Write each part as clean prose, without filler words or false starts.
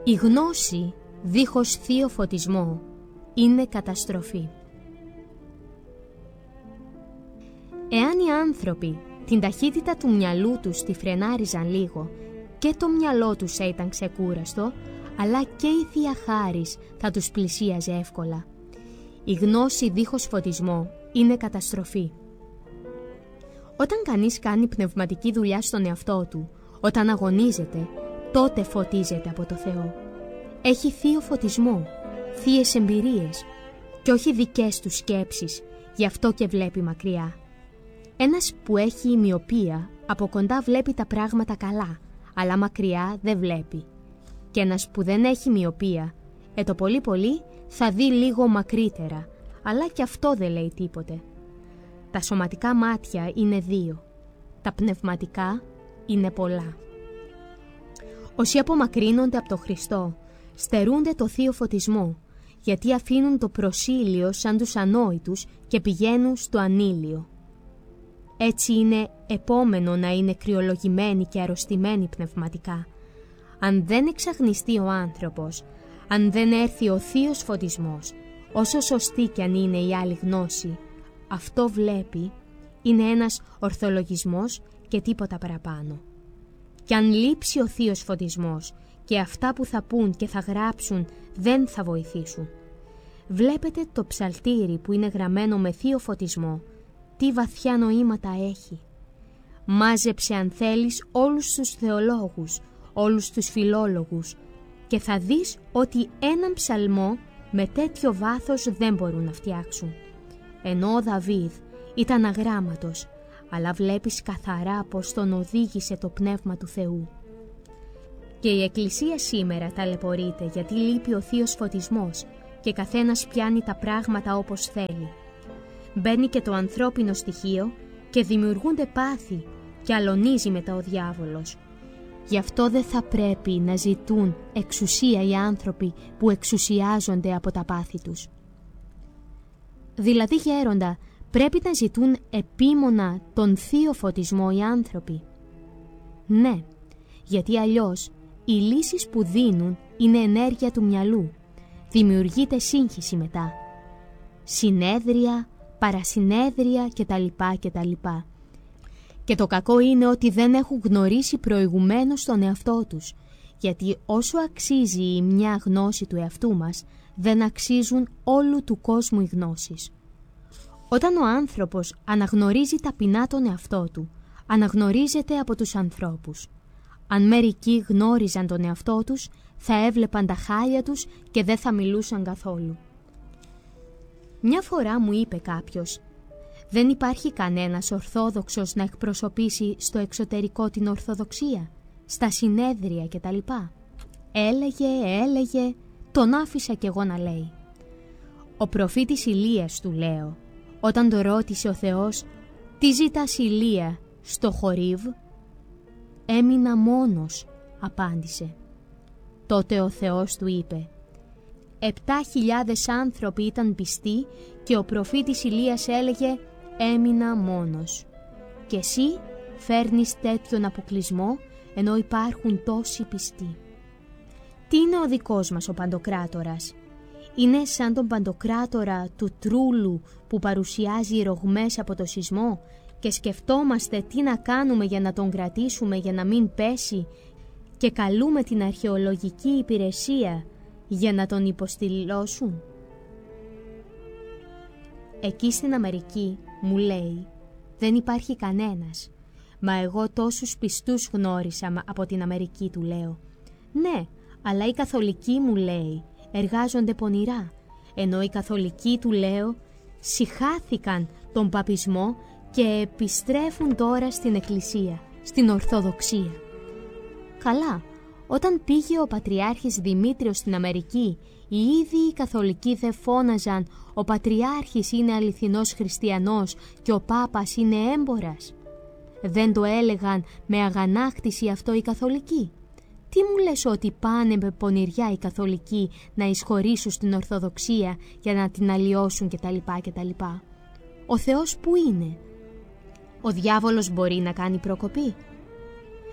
Η γνώση δίχως θείο φωτισμό είναι καταστροφή. Εάν οι άνθρωποι την ταχύτητα του μυαλού τους τη φρενάριζαν λίγο, και το μυαλό τους θα ήταν ξεκούραστο, αλλά και η Θεία Χάρις θα τους πλησίαζε εύκολα. Η γνώση δίχως φωτισμό είναι καταστροφή. Όταν κανείς κάνει πνευματική δουλειά στον εαυτό του, όταν αγωνίζεται, τότε φωτίζεται από το Θεό. Έχει θείο φωτισμό, θείες εμπειρίες και όχι δικές του σκέψεις, γι' αυτό και βλέπει μακριά. Ένας που έχει μυοπία από κοντά βλέπει τα πράγματα καλά, αλλά μακριά δεν βλέπει. Και ένας που δεν έχει μυοπία, το πολύ πολύ θα δει λίγο μακρύτερα, αλλά και αυτό δεν λέει τίποτε. Τα σωματικά μάτια είναι δύο, τα πνευματικά είναι πολλά. Όσοι απομακρύνονται από το Χριστό, στερούνται το θείο φωτισμό, γιατί αφήνουν το προσήλιο σαν τους ανόητους και πηγαίνουν στο ανήλιο. Έτσι είναι επόμενο να είναι κρυολογημένοι και αρρωστημένοι πνευματικά. Αν δεν εξαγνιστεί ο άνθρωπος, αν δεν έρθει ο θείος φωτισμός, όσο σωστή κι αν είναι η άλλη γνώση, αυτό βλέπει είναι ένας ορθολογισμός και τίποτα παραπάνω. Κι αν λείψει ο θείος φωτισμός και αυτά που θα πούν και θα γράψουν δεν θα βοηθήσουν. Βλέπετε το ψαλτήρι που είναι γραμμένο με θείο φωτισμό, τι βαθιά νοήματα έχει. Μάζεψε αν θέλεις όλους τους θεολόγους, όλους τους φιλόλογους και θα δεις ότι έναν ψαλμό με τέτοιο βάθος δεν μπορούν να φτιάξουν. Ενώ ο Δαβίδ ήταν αγράμματος, αλλά βλέπεις καθαρά πως τον οδήγησε το Πνεύμα του Θεού. Και η Εκκλησία σήμερα ταλαιπωρείται γιατί λείπει ο θείος φωτισμός και καθένας πιάνει τα πράγματα όπως θέλει. Μπαίνει και το ανθρώπινο στοιχείο και δημιουργούνται πάθη και αλωνίζει μετά ο διάβολος. Γι' αυτό δεν θα πρέπει να ζητούν εξουσία οι άνθρωποι που εξουσιάζονται από τα πάθη τους. Δηλαδή, γέροντα, πρέπει να ζητούν επίμονα τον θείο φωτισμό οι άνθρωποι. Ναι, γιατί αλλιώς οι λύσεις που δίνουν είναι ενέργεια του μυαλού. Δημιουργείται σύγχυση μετά. Συνέδρια, παρασυνέδρια κτλ. Και το κακό είναι ότι δεν έχουν γνωρίσει προηγουμένως τον εαυτό τους, γιατί όσο αξίζει η μια γνώση του εαυτού μας, δεν αξίζουν όλου του κόσμου οι γνώσεις. Όταν ο άνθρωπος αναγνωρίζει ταπεινά τον εαυτό του, αναγνωρίζεται από τους ανθρώπους. Αν μερικοί γνώριζαν τον εαυτό τους, θα έβλεπαν τα χάλια τους και δεν θα μιλούσαν καθόλου. Μια φορά μου είπε κάποιος, δεν υπάρχει κανένας ορθόδοξος να εκπροσωπήσει στο εξωτερικό την Ορθοδοξία, στα συνέδρια κτλ. Έλεγε, τον άφησα κι εγώ να λέει. Ο προφήτης Ηλίας, του λέω, όταν το ρώτησε ο Θεός, τι ζητάς Ηλία στο Χορίβ? Έμεινα μόνος, απάντησε. Τότε ο Θεός του είπε, 7.000 άνθρωποι ήταν πιστοί και ο προφήτης Ηλίας έλεγε, έμεινα μόνος. Και εσύ φέρνεις τέτοιον αποκλεισμό ενώ υπάρχουν τόσοι πιστοί. Τι είναι ο δικός μας ο Παντοκράτορας? Είναι σαν τον Παντοκράτορα του Τρούλου που παρουσιάζει ρογμές από το σεισμό και σκεφτόμαστε τι να κάνουμε για να τον κρατήσουμε για να μην πέσει και καλούμε την αρχαιολογική υπηρεσία για να τον υποστηλώσουν. Εκεί στην Αμερική, μου λέει, δεν υπάρχει κανένας. Μα εγώ τόσους πιστούς γνώρισα από την Αμερική, του λέω. Ναι, αλλά οι καθολικοί, μου λέει, εργάζονται πονηρά. Ενώ οι καθολικοί, του λέω, συχάθηκαν τον παπισμό και επιστρέφουν τώρα στην Εκκλησία, στην Ορθοδοξία. Καλά, όταν πήγε ο Πατριάρχης Δημήτριος στην Αμερική, οι ίδιοι οι καθολικοί δεν φώναζαν «Ο Πατριάρχης είναι αληθινός χριστιανός και ο Πάπας είναι έμπορας». Δεν το έλεγαν με αγανάκτηση αυτό οι καθολικοί? Τι μου λες ότι πάνε με πονηριά οι καθολικοί να εισχωρήσουν στην Ορθοδοξία για να την αλλοιώσουν κτλ. Ο Θεός που είναι? Ο διάβολος μπορεί να κάνει προκοπή?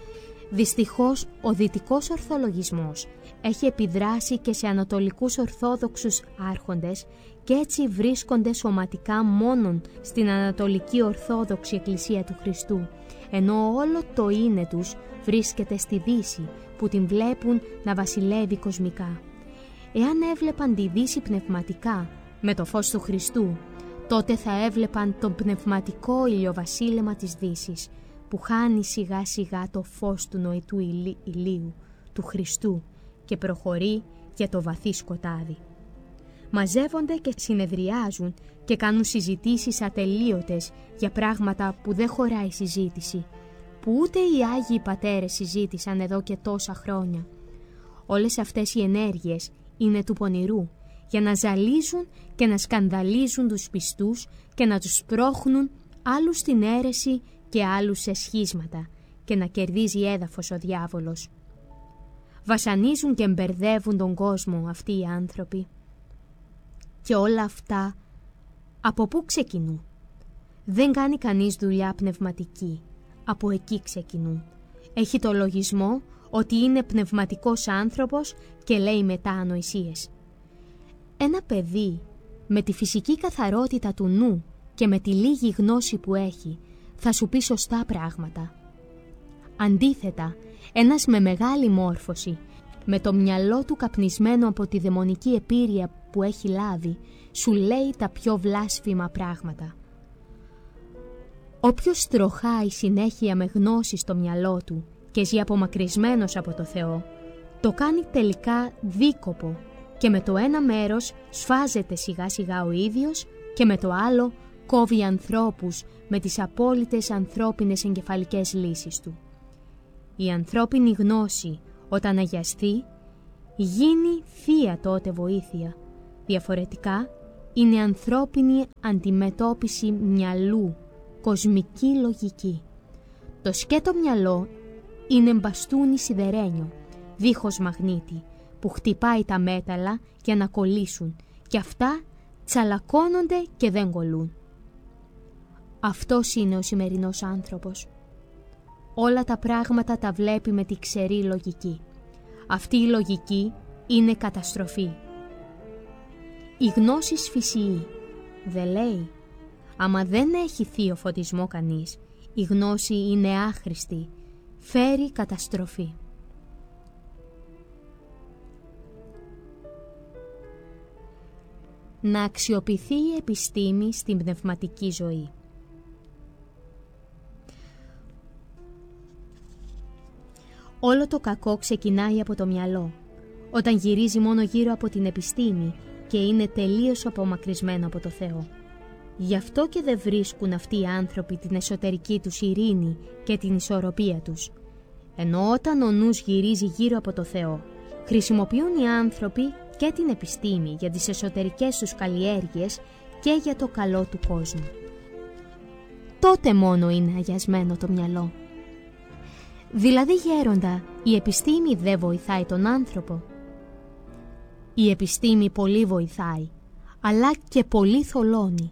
Δυστυχώς, ο δυτικός ορθολογισμός έχει επιδράσει και σε ανατολικούς ορθόδοξους άρχοντες και έτσι βρίσκονται σωματικά μόνον στην Ανατολική Ορθόδοξη Εκκλησία του Χριστού, ενώ όλο το είναι τους βρίσκεται στη Δύση, που την βλέπουν να βασιλεύει κοσμικά. Εάν έβλεπαν τη Δύση πνευματικά, με το φως του Χριστού, τότε θα έβλεπαν τον πνευματικό ηλιοβασίλεμα της Δύσης, που χάνει σιγά σιγά το φως του νοητού ηλίου, του Χριστού, και προχωρεί για το βαθύ σκοτάδι. Μαζεύονται και συνεδριάζουν και κάνουν συζητήσεις ατελείωτες για πράγματα που δεν χωράει συζήτηση, που ούτε οι Άγιοι Πατέρες συζήτησαν εδώ και τόσα χρόνια. Όλες αυτές οι ενέργειες είναι του πονηρού, για να ζαλίζουν και να σκανδαλίζουν τους πιστούς και να τους σπρώχνουν άλλους στην αίρεση και άλλους σε σχίσματα και να κερδίζει έδαφος ο διάβολος. Βασανίζουν και μπερδεύουν τον κόσμο αυτοί οι άνθρωποι. Και όλα αυτά από πού ξεκινούν? Δεν κάνει κανείς δουλειά πνευματική. Από εκεί ξεκινούν. Έχει το λογισμό ότι είναι πνευματικός άνθρωπος και λέει μετά ανοησίες. Ένα παιδί με τη φυσική καθαρότητα του νου και με τη λίγη γνώση που έχει θα σου πει σωστά πράγματα. Αντίθετα, ένας με μεγάλη μόρφωση, με το μυαλό του καπνισμένο από τη δαιμονική επίρρεια που έχει λάβει, σου λέει τα πιο βλάσφημα πράγματα. Όποιος τροχάει συνέχεια με γνώση στο μυαλό του και ζει απομακρυσμένος από το Θεό, το κάνει τελικά δίκοπο και με το ένα μέρος σφάζεται σιγά σιγά ο ίδιος και με το άλλο κόβει ανθρώπους με τις απόλυτες ανθρώπινες εγκεφαλικές λύσεις του. Η ανθρώπινη γνώση, όταν αγιαστεί, γίνει θεία τότε βοήθεια. Διαφορετικά, είναι ανθρώπινη αντιμετώπιση μυαλού, κοσμική λογική. Το σκέτο μυαλό είναι μπαστούνι σιδερένιο, δίχως μαγνήτη, που χτυπάει τα μέταλλα για να κολλήσουν και αυτά τσαλακώνονται και δεν κολλούν. Αυτός είναι ο σημερινός άνθρωπος. Όλα τα πράγματα τα βλέπει με τη ξερή λογική. Αυτή η λογική είναι καταστροφή. Η γνώση φυσιεί, δεν λέει. Άμα δεν έχει θείο φωτισμό κανείς, η γνώση είναι άχρηστη, φέρει καταστροφή. Να αξιοποιηθεί η επιστήμη στην πνευματική ζωή. Όλο το κακό ξεκινάει από το μυαλό, όταν γυρίζει μόνο γύρω από την επιστήμη και είναι τελείως απομακρυσμένο από το Θεό. Γι' αυτό και δεν βρίσκουν αυτοί οι άνθρωποι την εσωτερική τους ειρήνη και την ισορροπία τους. Ενώ όταν ο νους γυρίζει γύρω από το Θεό, χρησιμοποιούν οι άνθρωποι και την επιστήμη για τις εσωτερικές τους καλλιέργειες και για το καλό του κόσμου. Τότε μόνο είναι αγιασμένο το μυαλό. Δηλαδή, γέροντα, η επιστήμη δεν βοηθάει τον άνθρωπο. Η επιστήμη πολύ βοηθάει, αλλά και πολύ θολώνει.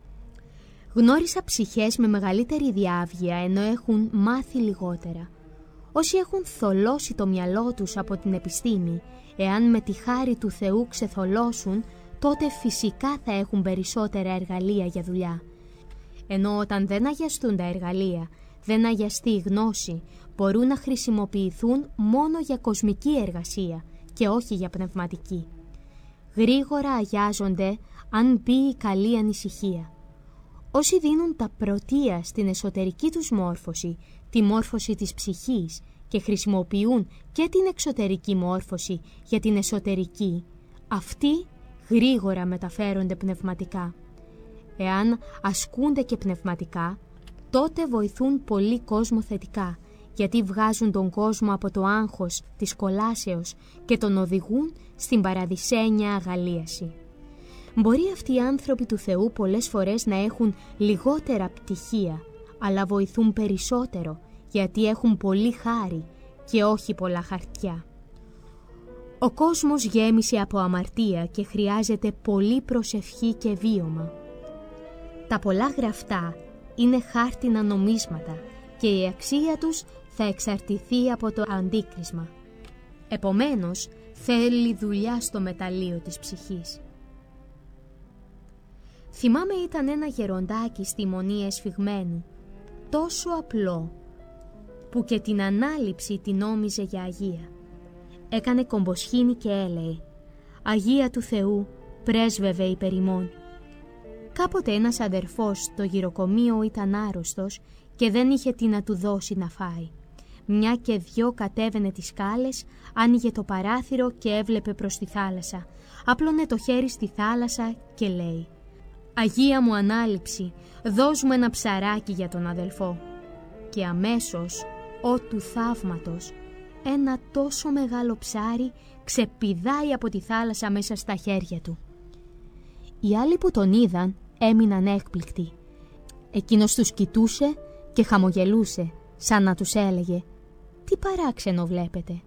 Γνώρισα ψυχές με μεγαλύτερη διάβγεια ενώ έχουν μάθει λιγότερα. Όσοι έχουν θολώσει το μυαλό τους από την επιστήμη, εάν με τη χάρη του Θεού ξεθολώσουν, τότε φυσικά θα έχουν περισσότερα εργαλεία για δουλειά. Ενώ όταν δεν αγιαστούν τα εργαλεία, δεν αγιαστεί η γνώση, μπορούν να χρησιμοποιηθούν μόνο για κοσμική εργασία και όχι για πνευματική. Γρήγορα αγιάζονται αν μπει η καλή ανησυχία. Όσοι δίνουν τα πρωτεία στην εσωτερική τους μόρφωση, τη μόρφωση της ψυχής, και χρησιμοποιούν και την εξωτερική μόρφωση για την εσωτερική, αυτοί γρήγορα μεταφέρονται πνευματικά. Εάν ασκούνται και πνευματικά, τότε βοηθούν πολύ κόσμο θετικά, γιατί βγάζουν τον κόσμο από το άγχος της κολάσεως και τον οδηγούν στην παραδεισένια αγαλίαση. Μπορεί αυτοί οι άνθρωποι του Θεού πολλές φορές να έχουν λιγότερα πτυχία, αλλά βοηθούν περισσότερο, γιατί έχουν πολύ χάρη και όχι πολλά χαρτιά. Ο κόσμος γέμισε από αμαρτία και χρειάζεται πολύ προσευχή και βίωμα. Τα πολλά γραφτά είναι χάρτινα νομίσματα και η αξία τους θα εξαρτηθεί από το αντίκρισμα. Επομένως, θέλει δουλειά στο μεταλλείο της ψυχής. Θυμάμαι ήταν ένα γεροντάκι στη Μονή Εσφυγμένου, τόσο απλό, που και την ανάληψη την νόμιζε για αγία. Έκανε κομποσχήνη και έλεγε «Αγία του Θεού, πρέσβευε υπερ ημών». Κάποτε ένας αδερφός στο γυροκομείο ήταν άρρωστος και δεν είχε τι να του δώσει να φάει. Μια και δυο κατέβαινε τις σκάλες, άνοιγε το παράθυρο και έβλεπε προς τη θάλασσα. Άπλωνε το χέρι στη θάλασσα και λέει «Αγία μου ανάληψη, δώσ' μου ένα ψαράκι για τον αδελφό». Και αμέσως, ό του θαύματος, ένα τόσο μεγάλο ψάρι ξεπηδάει από τη θάλασσα μέσα στα χέρια του. Οι άλλοι που τον είδαν έμειναν έκπληκτοι. Εκείνος τους κοιτούσε και χαμογελούσε, σαν να τους έλεγε «Τι παράξενο βλέπετε».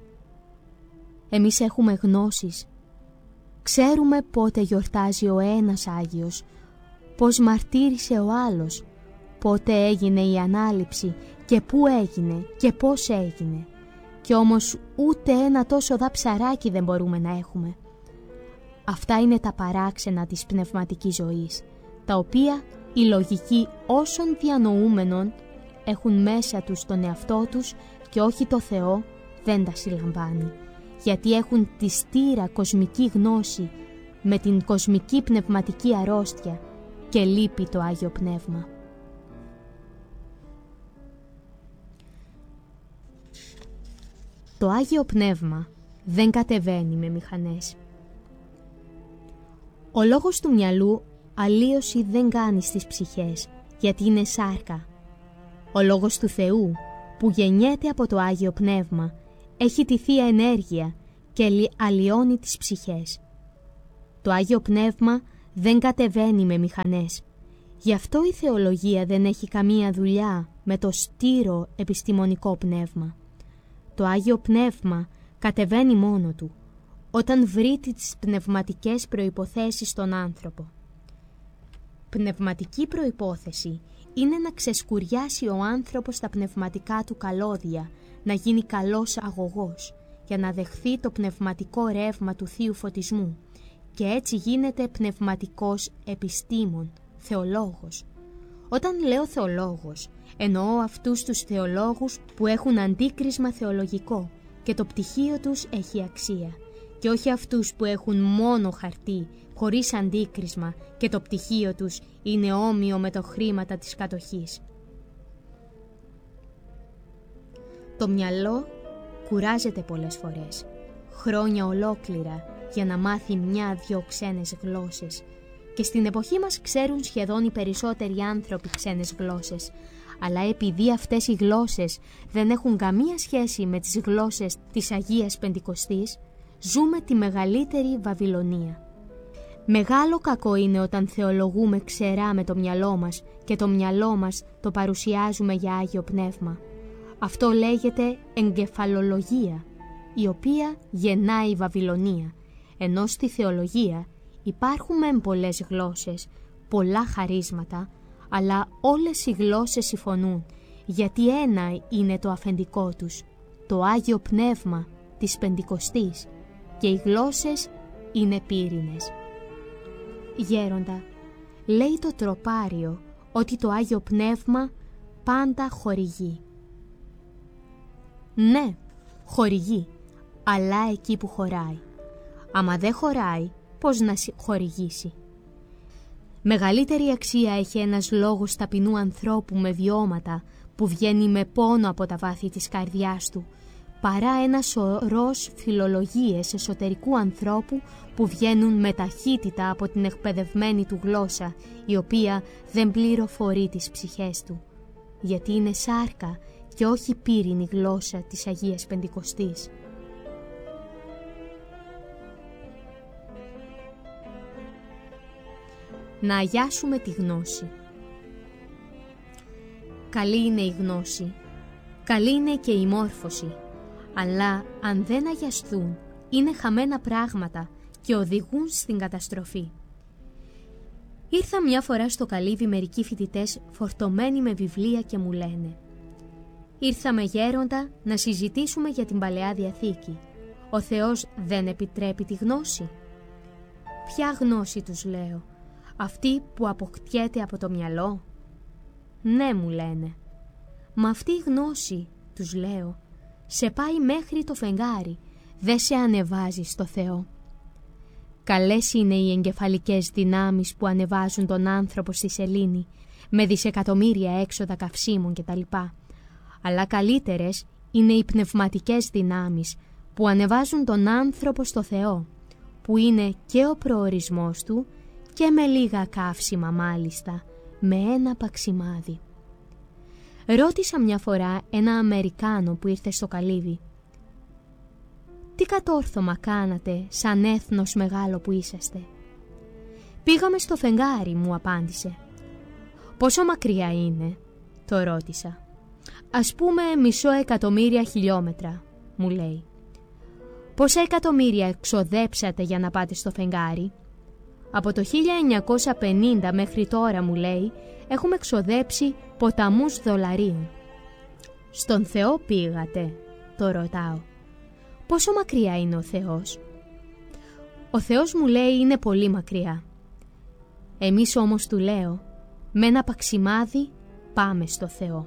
Εμείς έχουμε γνώσεις. Ξέρουμε πότε γιορτάζει ο ένας Άγιος, πώς μαρτύρησε ο άλλος, πότε έγινε η ανάληψη και πού έγινε και πώς έγινε. Κι όμως ούτε ένα τόσο δα ψαράκι δεν μπορούμε να έχουμε. Αυτά είναι τα παράξενα της πνευματικής ζωής, τα οποία οι λογικοί όσων διανοούμενων έχουν μέσα τους τον εαυτό τους και όχι το Θεό δεν τα συλλαμβάνει, γιατί έχουν τη στήρα κοσμική γνώση με την κοσμική πνευματική αρρώστια και λείπει το Άγιο Πνεύμα. Το Άγιο Πνεύμα δεν κατεβαίνει με μηχανές. Ο λόγος του μυαλού αλλίωση δεν κάνει στις ψυχές, γιατί είναι σάρκα. Ο λόγος του Θεού, που γεννιέται από το Άγιο Πνεύμα, έχει τη Θεία Ενέργεια και αλλοιώνει τις ψυχές. Το Άγιο Πνεύμα δεν κατεβαίνει με μηχανές. Γι' αυτό η θεολογία δεν έχει καμία δουλειά με το στήρο επιστημονικό πνεύμα. Το Άγιο Πνεύμα κατεβαίνει μόνο του, όταν βρει τις πνευματικές προϋποθέσεις στον άνθρωπο. Πνευματική προϋπόθεση είναι να ξεσκουριάσει ο άνθρωπος τα πνευματικά του καλώδια, να γίνει καλός αγωγός, για να δεχθεί το πνευματικό ρεύμα του Θείου Φωτισμού και έτσι γίνεται πνευματικός επιστήμον, θεολόγος. Όταν λέω θεολόγος, εννοώ αυτούς τους θεολόγους που έχουν αντίκρισμα θεολογικό και το πτυχίο τους έχει αξία, και όχι αυτούς που έχουν μόνο χαρτί, χωρίς αντίκρισμα και το πτυχίο τους είναι όμοιο με το χρήματα της κατοχής. Το μυαλό κουράζεται πολλές φορές, χρόνια ολόκληρα, για να μάθει μια-δυο ξένες γλώσσες. Και στην εποχή μας ξέρουν σχεδόν οι περισσότεροι άνθρωποι ξένες γλώσσες, αλλά επειδή αυτές οι γλώσσες δεν έχουν καμία σχέση με τις γλώσσες της Αγίας Πεντηκοστής, ζούμε τη μεγαλύτερη Βαβυλωνία. Μεγάλο κακό είναι όταν θεολογούμε ξερά με το μυαλό μας και το μυαλό μας το παρουσιάζουμε για Άγιο Πνεύμα. Αυτό λέγεται εγκεφαλολογία, η οποία γεννάει η Βαβυλωνία, ενώ στη θεολογία υπάρχουν μεν πολλές γλώσσες, πολλά χαρίσματα, αλλά όλες οι γλώσσες συμφωνούν, γιατί ένα είναι το αφεντικό τους, το Άγιο Πνεύμα της Πεντηκοστής, και οι γλώσσες είναι πύρινες. Γέροντα, λέει το τροπάριο ότι το Άγιο Πνεύμα πάντα χορηγεί. Ναι, χορηγεί, αλλά εκεί που χωράει. Άμα δεν χωράει, πώς να χορηγήσει? Μεγαλύτερη αξία έχει ένας λόγος ταπεινού ανθρώπου με βιώματα που βγαίνει με πόνο από τα βάθη της καρδιάς του, παρά ένα σωρός φιλολογίες εσωτερικού ανθρώπου που βγαίνουν με ταχύτητα από την εκπαιδευμένη του γλώσσα, η οποία δεν πληροφορεί τις ψυχές του, γιατί είναι σάρκα και όχι πύρινη γλώσσα της Αγίας Πεντηκοστής. Να αγιάσουμε τη γνώση. Καλή είναι η γνώση, καλή είναι και η μόρφωση, αλλά αν δεν αγιαστούν είναι χαμένα πράγματα και οδηγούν στην καταστροφή. Ήρθα μια φορά στο καλύβι μερικοί φοιτητές φορτωμένοι με βιβλία και μου λένε Ήρθαμε, γέροντα, να συζητήσουμε για την Παλαιά Διαθήκη. Ο Θεός δεν επιτρέπει τη γνώση. Ποια γνώση, τους λέω? Αυτή που αποκτιέται από το μυαλό? Ναι, μου λένε. Μα αυτή η γνώση, τους λέω, σε πάει μέχρι το φεγγάρι, δεν σε ανεβάζει στο Θεό. Καλές είναι οι εγκεφαλικές δυνάμεις που ανεβάζουν τον άνθρωπο στη σελήνη, με δισεκατομμύρια έξοδα καυσίμων κτλ. Αλλά καλύτερες είναι οι πνευματικές δυνάμεις που ανεβάζουν τον άνθρωπο στο Θεό, που είναι και ο προορισμός του και με λίγα καύσιμα μάλιστα, με ένα παξιμάδι. Ρώτησα μια φορά ένα Αμερικάνο που ήρθε στο καλύβι. «Τι κατόρθωμα κάνατε σαν έθνος μεγάλο που είσαστε?» «Πήγαμε στο φεγγάρι», μου απάντησε. «Πόσο μακριά είναι?» το ρώτησα. «Ας πούμε 500.000 χιλιόμετρα», μου λέει. «Πόσα εκατομμύρια εξοδέψατε για να πάτε στο φεγγάρι?» «Από το 1950 μέχρι τώρα», μου λέει, «έχουμε εξοδέψει ποταμούς δολαρίων». «Στον Θεό πήγατε?» το ρωτάω. «Πόσο μακριά είναι ο Θεός?» «Ο Θεός», μου λέει, «είναι πολύ μακριά». Εμείς όμως, του λέω, με ένα παξιμάδι πάμε στο Θεό.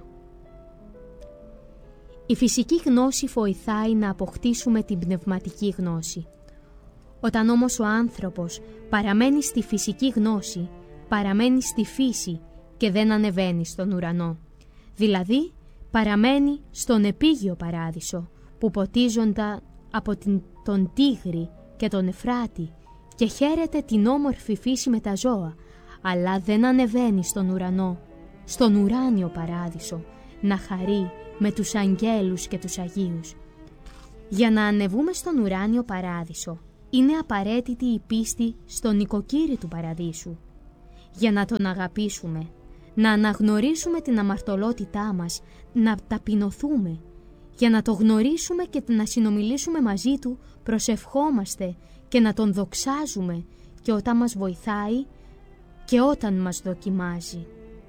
Η φυσική γνώση βοηθάει να αποκτήσουμε την πνευματική γνώση. Όταν όμως ο άνθρωπος παραμένει στη φυσική γνώση, παραμένει στη φύση και δεν ανεβαίνει στον ουρανό. Δηλαδή, παραμένει στον επίγειο παράδεισο που ποτίζονταν από τον Τίγρη και τον Εφράτη και χαίρεται την όμορφη φύση με τα ζώα, αλλά δεν ανεβαίνει στον ουρανό, στον ουράνιο παράδεισο, να χαρεί με τους αγγέλους και τους Αγίους. Για να ανεβούμε στον ουράνιο παράδεισο, είναι απαραίτητη η πίστη στον νοικοκύρη του παραδείσου. Για να τον αγαπήσουμε, να αναγνωρίσουμε την αμαρτωλότητά μας, να ταπεινωθούμε, για να το γνωρίσουμε και να συνομιλήσουμε μαζί του, προσευχόμαστε και να τον δοξάζουμε και όταν μας βοηθάει και όταν μας δοκιμάζει.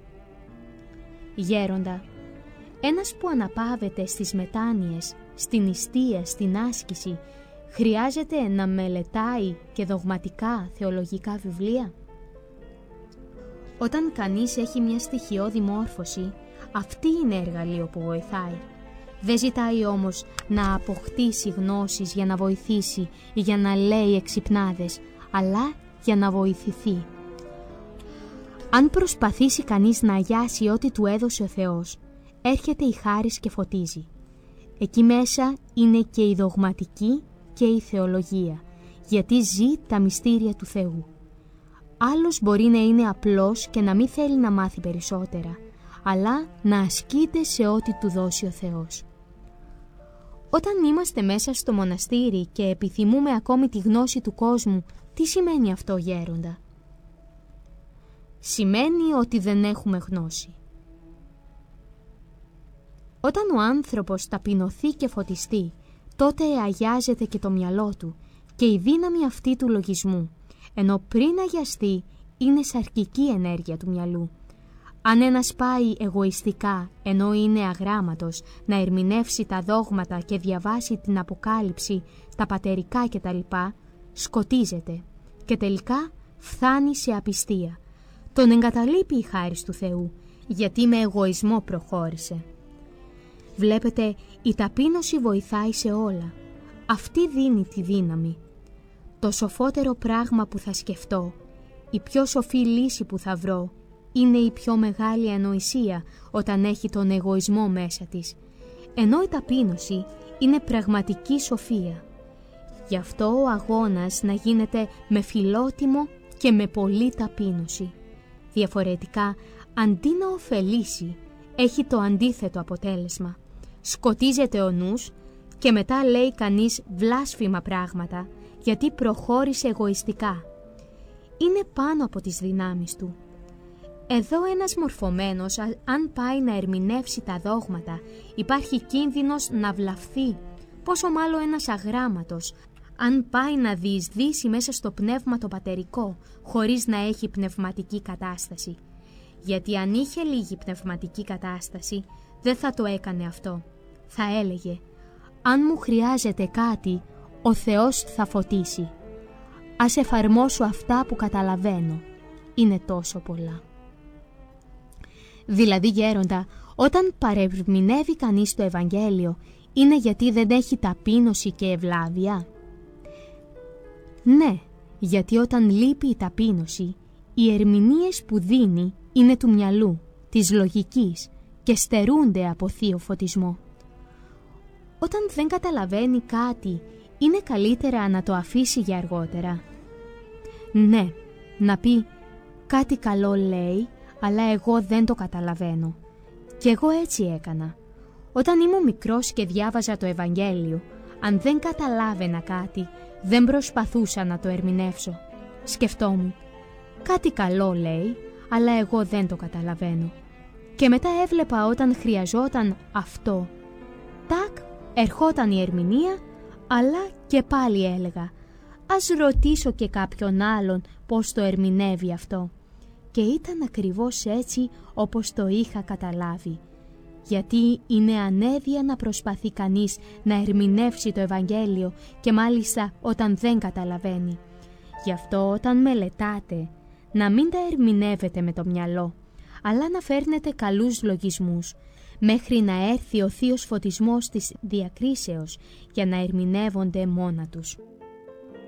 Γέροντα, ένας που αναπαύεται στις μετάνοιες, στην νηστεία, στην άσκηση, χρειάζεται να μελετάει και δογματικά θεολογικά βιβλία? Όταν κανείς έχει μια στοιχειώδη μόρφωση, αυτή είναι εργαλείο που βοηθάει. Δεν ζητάει όμως να αποκτήσει γνώσεις για να βοηθήσει ή για να λέει εξυπνάδες, αλλά για να βοηθηθεί. Αν προσπαθήσει κανείς να αγιάσει ό,τι του έδωσε ο Θεός, έρχεται η χάρις και φωτίζει. Εκεί μέσα είναι και η δογματική και η θεολογία, γιατί ζει τα μυστήρια του Θεού. Άλλος μπορεί να είναι απλός και να μην θέλει να μάθει περισσότερα, αλλά να ασκείται σε ό,τι του δώσει ο Θεός. Όταν είμαστε μέσα στο μοναστήρι και επιθυμούμε ακόμη τη γνώση του κόσμου, τι σημαίνει αυτό, γέροντα? Σημαίνει ότι δεν έχουμε γνώση. Όταν ο άνθρωπος ταπεινωθεί και φωτιστεί, τότε αγιάζεται και το μυαλό του και η δύναμη αυτή του λογισμού, ενώ πριν αγιαστεί είναι σαρκική ενέργεια του μυαλού. Αν ένας πάει εγωιστικά, ενώ είναι αγράμματος, να ερμηνεύσει τα δόγματα και διαβάσει την Αποκάλυψη, τα πατερικά κτλ., σκοτίζεται και τελικά φθάνει σε απιστία. Τον εγκαταλείπει η χάρις του Θεού, γιατί με εγωισμό προχώρησε. Βλέπετε, η ταπείνωση βοηθάει σε όλα. Αυτή δίνει τη δύναμη. Το σοφότερο πράγμα που θα σκεφτώ, η πιο σοφή λύση που θα βρω, είναι η πιο μεγάλη ανοησία όταν έχει τον εγωισμό μέσα της, ενώ η ταπείνωση είναι πραγματική σοφία. Γι' αυτό ο αγώνας να γίνεται με φιλότιμο και με πολλή ταπείνωση. Διαφορετικά, αντί να ωφελήσει, έχει το αντίθετο αποτέλεσμα. Σκοτίζεται ο νους και μετά λέει κανείς βλάσφημα πράγματα, γιατί προχώρησε εγωιστικά. Είναι πάνω από τις δυνάμεις του. Εδώ ένας μορφωμένος, αν πάει να ερμηνεύσει τα δόγματα, υπάρχει κίνδυνος να βλαφθεί, πόσο μάλλον ένας αγράμματος, αν πάει να διεισδύσει μέσα στο πνεύμα το πατερικό, χωρίς να έχει πνευματική κατάσταση. Γιατί αν είχε λίγη πνευματική κατάσταση, δεν θα το έκανε αυτό. Θα έλεγε: αν μου χρειάζεται κάτι, ο Θεός θα φωτίσει. Ας εφαρμόσω αυτά που καταλαβαίνω. Είναι τόσο πολλά. Δηλαδή, γέροντα, όταν παρερμηνεύει κανείς το Ευαγγέλιο, είναι γιατί δεν έχει ταπείνωση και ευλάβεια? Ναι, γιατί όταν λείπει η ταπείνωση, οι ερμηνείες που δίνει είναι του μυαλού, της λογικής και στερούνται από θείο φωτισμό. Όταν δεν καταλαβαίνει κάτι, είναι καλύτερα να το αφήσει για αργότερα. Ναι, να πει κάτι καλό λέει, αλλά εγώ δεν το καταλαβαίνω. Κι εγώ έτσι έκανα. Όταν ήμουν μικρός και διάβαζα το Ευαγγέλιο, αν δεν καταλάβαινα κάτι, δεν προσπαθούσα να το ερμηνεύσω. Σκεφτόμουν, κάτι καλό λέει, αλλά εγώ δεν το καταλαβαίνω. Και μετά έβλεπα όταν χρειαζόταν αυτό. Τάκ, ερχόταν η ερμηνεία, αλλά και πάλι έλεγα, ας ρωτήσω και κάποιον άλλον πώς το ερμηνεύει αυτό. Και ήταν ακριβώς έτσι όπως το είχα καταλάβει. Γιατί είναι ανέδεια να προσπαθεί κανείς να ερμηνεύσει το Ευαγγέλιο και μάλιστα όταν δεν καταλαβαίνει. Γι' αυτό όταν μελετάτε, να μην τα ερμηνεύετε με το μυαλό, αλλά να φέρνετε καλούς λογισμούς, μέχρι να έρθει ο θείος φωτισμός της διακρίσεως για να ερμηνεύονται μόνα τους.